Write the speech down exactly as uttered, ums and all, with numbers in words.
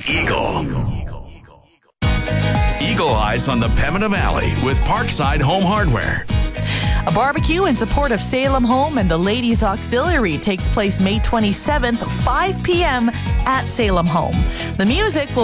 Eagle. Eagle Eyes on the Pembina Valley with Parkside Home Hardware. A barbecue in support of Salem Home and the Ladies Auxiliary takes place May twenty-seventh, five p.m. at Salem Home. The music will